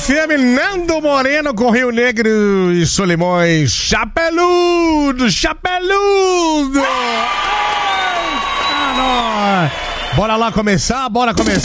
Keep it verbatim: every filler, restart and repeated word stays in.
F M, Nando Moreno com Rio Negro e Solimões. Chapeludo, chapeludo! Ai, ah, bora lá começar, bora começar.